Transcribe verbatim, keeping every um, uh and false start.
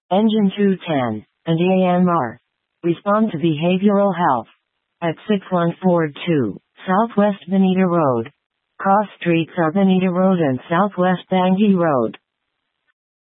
Engine two ten, and A M R. Respond to behavioral health. At six one four two, Southwest Bonita Road. Cross streets are Bonita Road and Southwest Bangui Road.